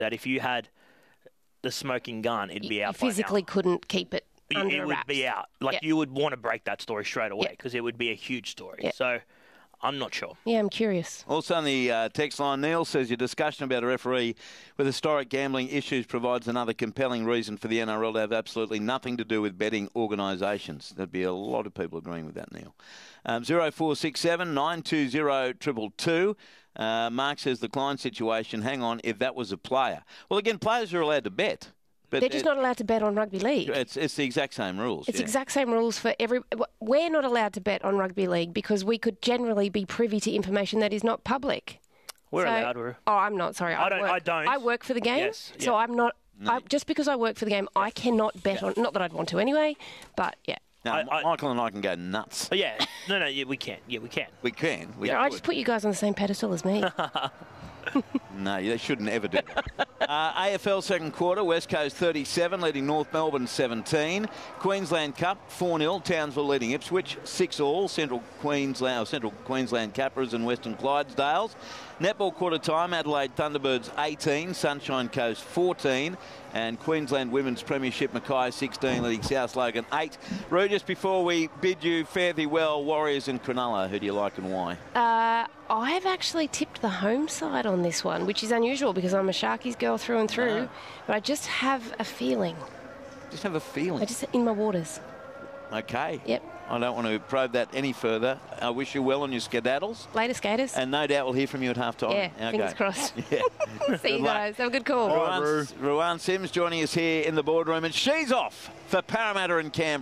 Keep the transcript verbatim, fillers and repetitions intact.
that if you had the smoking gun, it'd be You out. physically by now. couldn't keep it It- under It would wraps. be out. Like, Yeah. you would want to break that story straight away Yeah. because it would be a huge story. Yeah. So I'm not sure. Yeah, I'm curious. Also on the uh, text line, Neil says your discussion about a referee with historic gambling issues provides another compelling reason for the N R L to have absolutely nothing to do with betting organisations. There'd be a lot of people agreeing with that, Neil. Um, zero four six seven nine two zero two two two. Uh, Mark says the Klein situation, hang on, if that was a player. Well, again, players are allowed to bet. But They're just not allowed to bet on rugby league. It's, it's the exact same rules. It's yeah. exact same rules for every... We're not allowed to bet on rugby league because we could generally be privy to information that is not public. We're So- allowed. We're... Oh, I'm not, sorry. I don't- work, I don't. I work for the game, Yes, so yeah. I'm not... No. I, just because I work for the game, I cannot bet on... Not that I'd want to anyway, but yeah. No, I- I- Michael and I can go nuts. Oh, yeah. No, no, yeah, we can. Yeah, we can. We can. We I could. just put you guys on the same pedestal as me. No, they shouldn't ever do that. uh, A F L second quarter, West Coast thirty-seven, leading North Melbourne seventeen. Queensland Cup, four nil, Townsville leading Ipswich, six all, Central Queensland, Central Queensland Capras and Western Clydesdales. Netball quarter time, Adelaide Thunderbirds eighteen, Sunshine Coast fourteen, and Queensland Women's Premiership, Mackay sixteen, leading South Logan eight. Roo, just before we bid you fare thee well, Warriors and Cronulla, who do you like and why? Uh, I have actually tipped the home side on this one, which is unusual because I'm a Sharkies girl through and through, Ah. but I just have a feeling. Just have a feeling. I just in my waters. Okay. Yep. I don't want to probe that any further. I wish you well on your skedaddles. Later, skaters. And no doubt we'll hear from you at half time. yeah, Okay. fingers crossed. Yeah. See you Good luck. guys. Have a good call. Ruan, Ruan Sims joining us here in the boardroom, and she's off for Parramatta and Canberra.